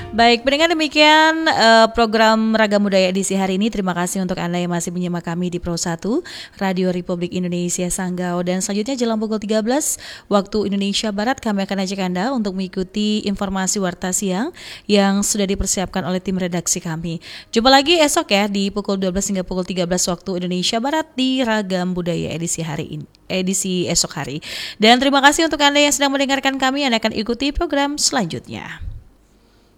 Baik, pendengar demikian program Ragam Budaya edisi hari ini. Terima kasih untuk Anda yang masih menyimak kami di Pro 1 Radio Republik Indonesia Sanggau. Dan selanjutnya jelang pukul 13 waktu Indonesia Barat kami akan ajak Anda untuk mengikuti informasi Warta Siang yang sudah dipersiapkan oleh tim redaksi kami. Jumpa lagi esok ya di pukul 12 hingga pukul 13 waktu Indonesia Barat di Ragam Budaya edisi hari ini. Edisi esok hari. Dan terima kasih untuk Anda yang sedang mendengarkan kami. Anda akan ikuti program selanjutnya.